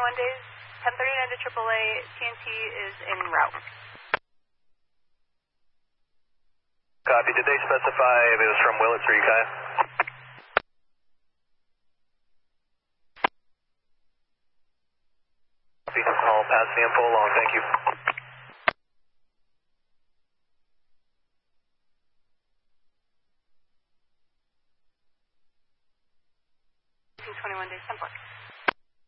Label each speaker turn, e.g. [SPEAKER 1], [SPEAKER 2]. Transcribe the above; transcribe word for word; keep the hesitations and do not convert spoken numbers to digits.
[SPEAKER 1] twenty-one days, ten thirty-nine to triple A, T N T is en route.
[SPEAKER 2] Copy. Did they specify if it was from Willits or Ukiah? Copy. I'll pass the info along. Thank you.
[SPEAKER 1] twenty-one days, ten four.